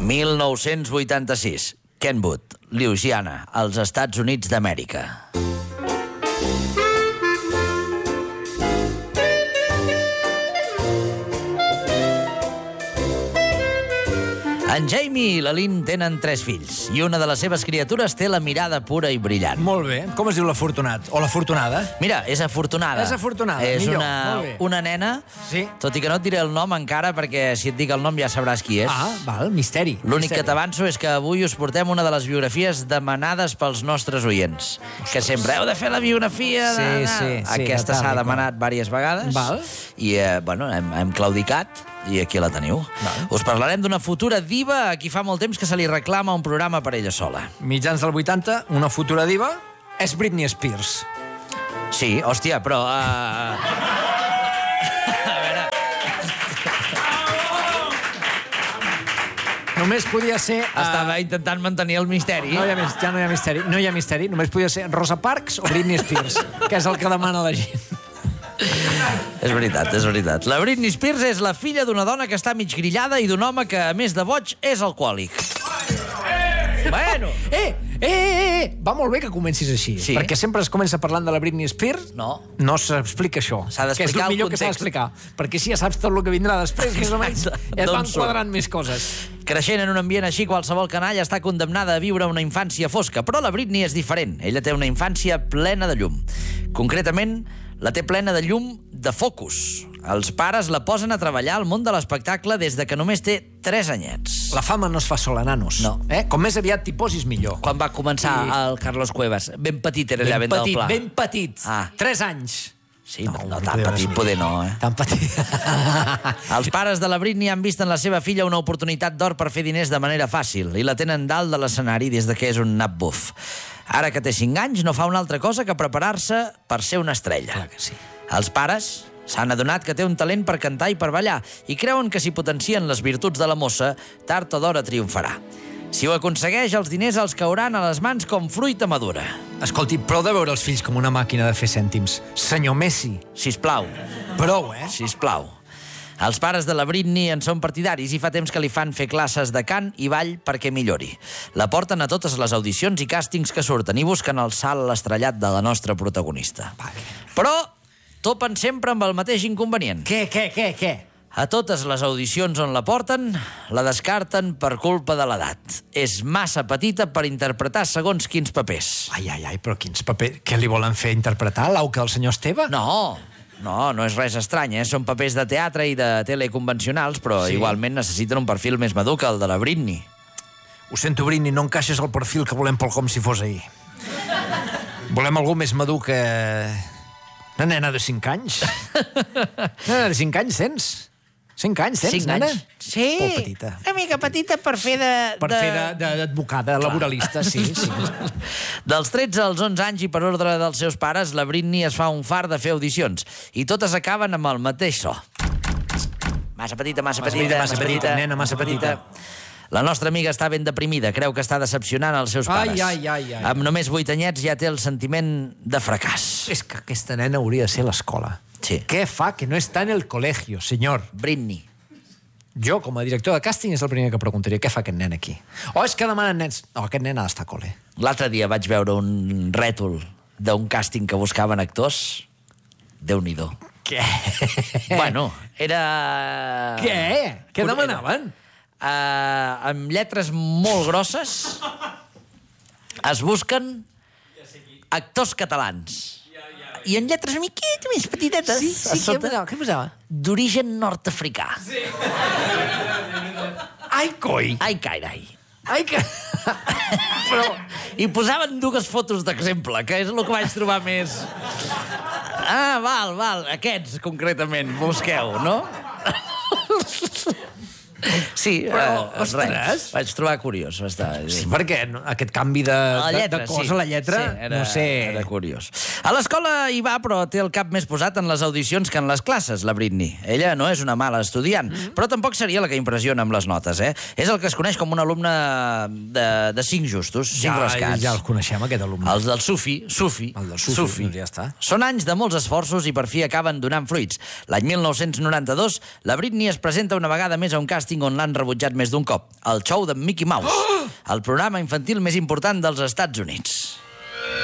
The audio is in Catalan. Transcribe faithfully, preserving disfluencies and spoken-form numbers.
mil nou-cents vuitanta-sis. Kenwood, Louisiana, als Estats Units d'Amèrica. En Jamie i la Lynn tenen tres fills i una de les seves criatures té la mirada pura i brillant. Molt bé. Com es diu l'afortunat? O l'afortunada? Mira, és afortunada. És afortunada, és millor. una, Molt bé. una nena, Sí. tot i que no et diré el nom encara, perquè si et dic el nom ja sabràs qui és. Ah, val, misteri. L'únic que misteri. t'avanço és que avui us portem una de les biografies demanades pels nostres oients. Que sempre heu de fer la biografia... Sí, de... sí, sí, Aquesta de tal s'ha i qual. demanat diverses vegades. Val. I, eh, bueno, hem, hem claudicat i aquí la teniu. Val. Us parlarem d'una futura diva a qui fa molt temps que se li reclama un programa per ella sola. Mitjans del vuitanta, una futura diva, és Britney Spears. Sí, hòstia, però... Uh... a veure... Només podia ser... Uh... Estava intentant mantenir el misteri. No hi ha més, ja no hi ha misteri. No hi ha misteri. Només podia ser Rosa Parks o Britney Spears, que és el que demana la gent. És veritat, és veritat. La Britney Spears és la filla d'una dona que està mig grillada i d'un home que, a més de boig, és alcohòlic. Bueno... Eh, eh, eh, eh! Va molt bé que comencis així, Sí. perquè sempre es comença parlant de la Britney Spears. No. No s'explica això. S'ha d'explicar que és el el millor que s'ha context. d'explicar. Perquè així ja saps tot el que vindrà després, més o menys, Exacte. et D'on van surt. quadrant més coses. Creixent en un ambient així, qualsevol canalla està condemnada a viure una infància fosca, però la Britney és diferent. Ella té una infància plena de llum. Concretament, la té plena de llum de focus. Els pares la posen a treballar al món de l'espectacle des de que només té tres anyets. La fama no es fa sola, nanos. No. Eh? Com més aviat t'hi posis, millor. Quan va començar I- el Carlos Cuevas, ben petit era allà, ben, ben del petit, pla. ben petit. Ah. Tres anys. Sí, no, no, no tan podria petit, ser. poder no, eh? Tan petit. Els pares de la Britney han vist en la seva filla una oportunitat d'or per fer diners de manera fàcil i la tenen dalt de l'escenari des de que és un nap buf. Ara que té cinc anys, no fa una altra cosa que preparar-se per ser una estrella. Clar que sí. Els pares s'han adonat que té un talent per cantar i per ballar i creuen que si potencien les virtuts de la mossa, tard o d'hora triomfarà. Si ho aconsegueix, els diners els cauran a les mans com fruita madura. Escolti, prou de veure els fills com una màquina de fer cèntims. Senyor Messi. Sisplau, Prou, eh? sisplau. Els pares de la Britney en són partidaris i fa temps que li fan fer classes de cant i ball perquè millori. La porten a totes les audicions i càstings que surten i busquen el salt estrellat de la nostra protagonista. Però topen sempre amb el mateix inconvenient. Què, què, què, què? A totes les audicions on la porten, la descarten per culpa de l'edat. És massa petita per interpretar segons quins papers. Ai, ai, ai, però quins papers... Què li volen fer interpretar? L'auca del senyor Esteve? No, no, no és res estrany, eh? Són papers de teatre i de tele convencionals, però Sí. igualment necessiten un perfil més madur que el de la Britney. Ho sento, Britney, no encaixes el perfil que volem pel com si fos ahir. Volem algú més madur que... Una nena de cinc anys. Una nena de cinc anys, tens? Cinc anys, tens, Cinc nena? anys? Sí, Molt petita. una mica petita per fer de... Per de... fer de- de- d'advocada, laboralista, sí, sí. Dels tretze als onze anys i per ordre dels seus pares, la Britney es fa un far de fer audicions i totes acaben amb el mateix so. Massa petita, massa, Massa petita, petita, massa petita, nena, massa petita. La nostra amiga està ben deprimida, creu que està decepcionant els seus Ai, pares. ai, ai, ai. Amb només vuit anyets ja té el sentiment de fracàs. És que aquesta nena hauria de ser a l'escola. Sí. Què fa que no està en el col·legio, senyor? Britney. Jo, com a director de càsting, és el primer que preguntaria què fa aquest nen aquí. O és que demanen nens... No, aquest nen ha d'estar a col·le. L'altre dia vaig veure un rètol d'un càsting que buscaven actors. Déu-n'hi-do. Què? Bueno, era... Què? Què Era- demanaven? Uh, amb lletres molt grosses es busquen actors catalans. I en lletres una miqueta més petitetes. Sí, sí, a sota, què posava? Què posava? d'origen nord-africà. Sí. Ai, coi! Ai, carai. Ai, que... Però... I posaven dues fotos d'exemple, que és el que vaig trobar més... Ah, val, val, aquests concretament, busqueu, no? Sí, Però, eh, ostres! res, vaig trobar curiós. Va estar... Sí, perquè no, aquest canvi de, La de, lletra, de cosa sí. a la lletra, Sí, era, no sé... era curiós. A l'escola hi va, però té el cap més posat en les audicions que en les classes, la Britney. Ella no és una mala estudiant, mm -hmm. però tampoc seria la que impressiona amb les notes, eh? És el que es coneix com un alumne de, de cinc justos, cinc Ja, rascats. ja el coneixem, aquest alumne. Els del Sufi, Sufi. El del Sufi, doncs ja està. Són anys de molts esforços i per fi acaben donant fruits. L'any mil nou-cents noranta-dos, la Britney es presenta una vegada més a un càsting on l'han l'han rebutjat més d'un cop. El xou de Mickey Mouse, el programa infantil més important dels Estats Units.